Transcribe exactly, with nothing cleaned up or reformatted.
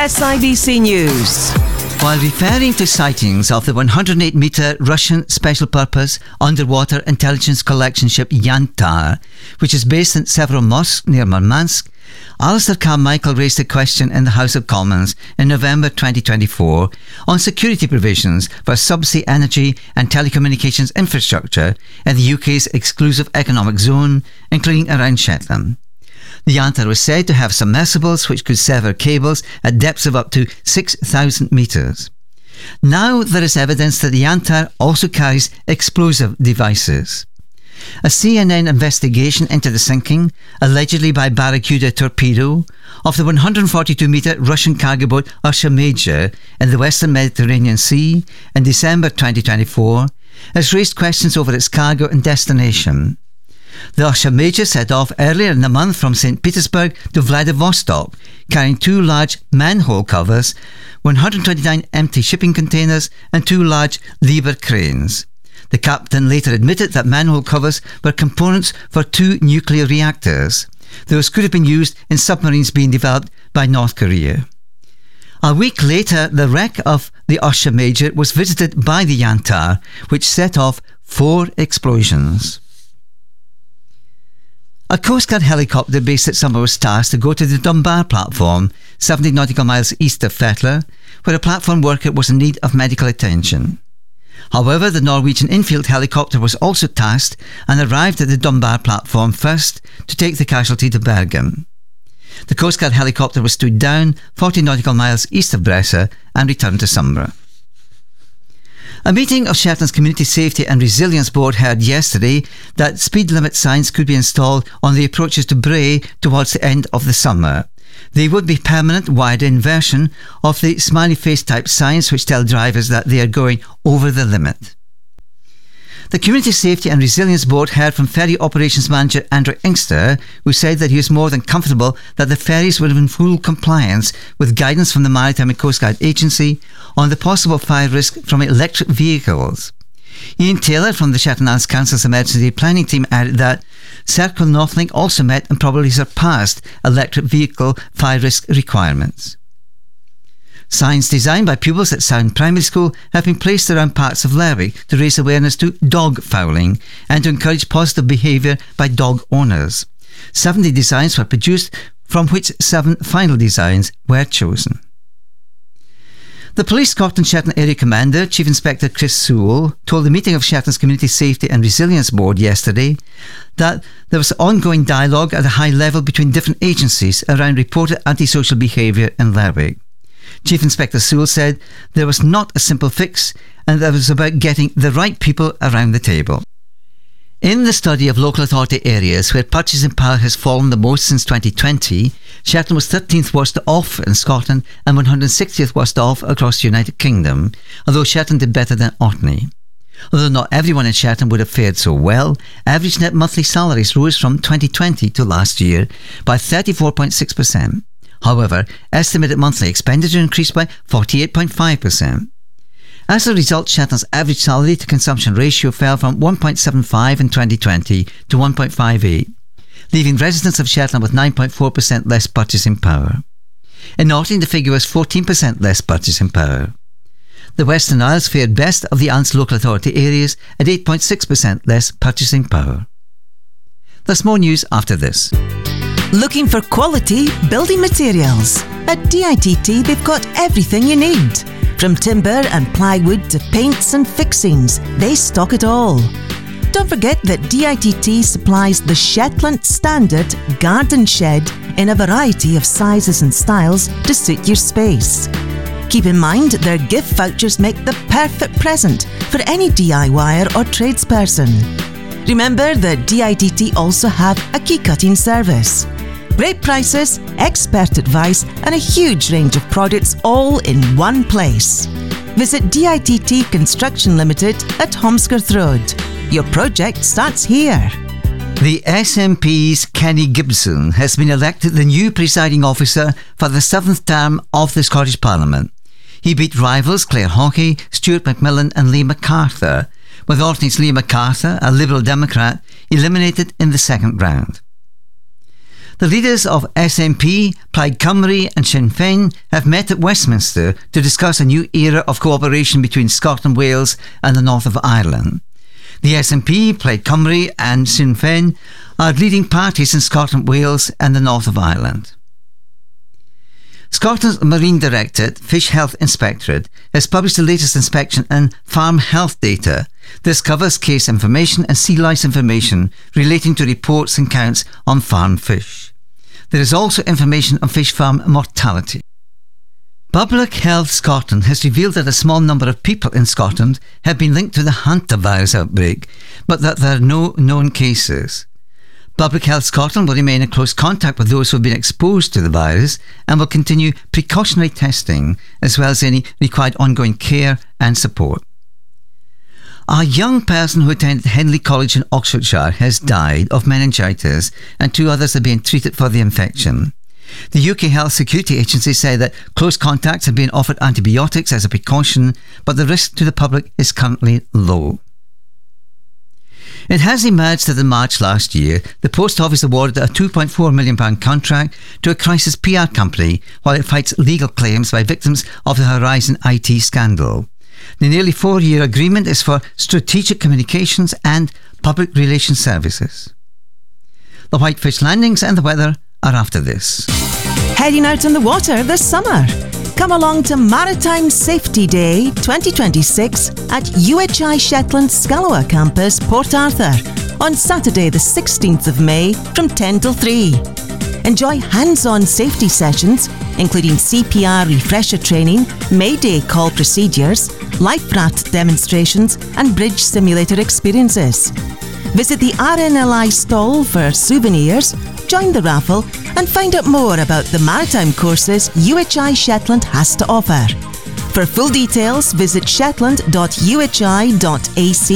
S I B C News. While referring to sightings of the one hundred eight metre Russian Special Purpose Underwater Intelligence Collection ship Yantar, which is based in Severomorsk near Murmansk, Alistair Carmichael raised a question in the House of Commons in November twenty twenty-four on security provisions for subsea energy and telecommunications infrastructure in the U K's exclusive economic zone, including around Shetland. The Yantar was said to have submersibles which could sever cables at depths of up to six thousand metres. Now there is evidence that the Yantar also carries explosive devices. A C N N investigation into the sinking, allegedly by Barracuda torpedo, of the one hundred forty-two metre Russian cargo boat Usha Major in the Western Mediterranean Sea in December twenty twenty-four has raised questions over its cargo and destination. The Usha Major set off earlier in the month from Saint Petersburg to Vladivostok, carrying two large manhole covers, one hundred twenty-nine empty shipping containers and two large lever cranes. The captain later admitted that manhole covers were components for two nuclear reactors. Those could have been used in submarines being developed by North Korea. A week later, the wreck of the Usha Major was visited by the Yantar, which set off four explosions. A Coast Guard helicopter based at Summer was tasked to go to the Dunbar platform, seventy nautical miles east of Fetler, where a platform worker was in need of medical attention. However, the Norwegian infield helicopter was also tasked and arrived at the Dunbar platform first to take the casualty to Bergen. The Coast Guard helicopter was stood down forty nautical miles east of Bressa and returned to Summer. A meeting of Shetland's Community Safety and Resilience Board heard yesterday that speed limit signs could be installed on the approaches to Bray towards the end of the summer. They would be permanent wired-in version of the smiley face type signs which tell drivers that they are going over the limit. The Community Safety and Resilience Board heard from Ferry Operations Manager Andrew Inkster, who said that he was more than comfortable that the ferries were in full compliance with guidance from the Maritime and Coast Guard Agency on the possible fire risk from electric vehicles. Ian Taylor from the Shetland Islands Council's Emergency Planning Team added that Circle Northlink also met and probably surpassed electric vehicle fire risk requirements. Signs designed by pupils at Sound Primary School have been placed around parts of Lerwick to raise awareness to dog fouling and to encourage positive behaviour by dog owners. seventy designs were produced, from which seven final designs were chosen. The Police Scotland Shetland Area Commander, Chief Inspector Chris Sewell, told the meeting of Shetland's Community Safety and Resilience Board yesterday that there was ongoing dialogue at a high level between different agencies around reported antisocial behaviour in Lerwick. Chief Inspector Sewell said there was not a simple fix and that it was about getting the right people around the table. In the study of local authority areas where purchasing power has fallen the most since twenty twenty, Shetland was thirteenth worst off in Scotland and one hundred sixtieth worst off across the United Kingdom, although Shetland did better than Orkney. Although not everyone in Shetland would have fared so well, average net monthly salaries rose from twenty twenty to last year by thirty-four point six percent. However, estimated monthly expenditure increased by forty-eight point five percent. As a result, Shetland's average salary to consumption ratio fell from one point seven five in twenty twenty to one point five eight, leaving residents of Shetland with nine point four percent less purchasing power. In Orkney, the figure was fourteen percent less purchasing power. The Western Isles fared best of the island's local authority areas at eight point six percent less purchasing power. There's more news after this. Looking for quality building materials? At D I T T they've got everything you need. From timber and plywood to paints and fixings, they stock it all. Don't forget that D I T T supplies the Shetland Standard Garden Shed in a variety of sizes and styles to suit your space. Keep in mind their gift vouchers make the perfect present for any DIYer or tradesperson. Remember that D I T T also have a key cutting service. Great prices, expert advice and a huge range of products all in one place. Visit D I T T Construction Limited at Holmskirth Road. Your project starts here. The S N P's Kenny Gibson has been elected the new presiding officer for the seventh term of the Scottish Parliament. He beat rivals Claire Hawkey, Stuart McMillan and Lee MacArthur, with Orkney's Lee MacArthur, a Liberal Democrat, eliminated in the second round. The leaders of S N P, Plaid Cymru and Sinn Féin have met at Westminster to discuss a new era of cooperation between Scotland, Wales and the north of Ireland. The S N P, Plaid Cymru and Sinn Féin are leading parties in Scotland, Wales and the north of Ireland. Scotland's Marine Directorate Fish Health Inspectorate has published the latest inspection and farm health data. This covers case information and sea lice information relating to reports and counts on farm fish. There is also information on fish farm mortality. Public Health Scotland has revealed that a small number of people in Scotland have been linked to the hantavirus outbreak, but that there are no known cases. Public Health Scotland will remain in close contact with those who have been exposed to the virus and will continue precautionary testing as well as any required ongoing care and support. A young person who attended Henley College in Oxfordshire has died of meningitis and two others are being treated for the infection. The U K Health Security Agency said that close contacts have been offered antibiotics as a precaution, but the risk to the public is currently low. It has emerged that in March last year, the Post Office awarded a two point four million pounds contract to a crisis P R company while it fights legal claims by victims of the Horizon I T scandal. The nearly four-year agreement is for strategic communications and public relations services. The Whitefish landings and the weather are after this. Heading out on the water this summer? Come along to Maritime Safety Day twenty twenty-six at U H I Shetland Scallowa Campus, Port Arthur, on Saturday the sixteenth of May from ten till three. Enjoy hands-on safety sessions, including C P R refresher training, Mayday call procedures, life raft demonstrations and bridge simulator experiences. Visit the R N L I stall for souvenirs, join the raffle and find out more about the maritime courses U H I Shetland has to offer. For full details, visit shetland dot u h i dot a c.